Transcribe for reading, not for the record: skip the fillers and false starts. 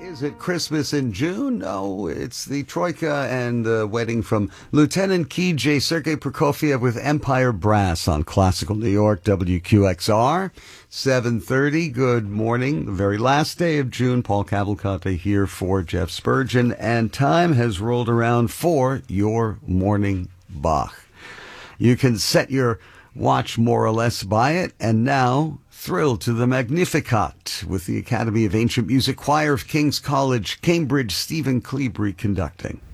Is it Christmas in June? No, it's the Troika and the wedding from Lieutenant Kij Sergei Prokofiev with Empire Brass on Classical New York, WQXR, 7:30. Good morning. The very last day of June. Paul Cavalcante here for Jeff Spurgeon, and time has rolled around for your morning Bach. You can set your watch more or less by it, and now thrilled to the Magnificat with the Academy of Ancient Music Choir of King's College, Cambridge, Stephen Cleobury conducting.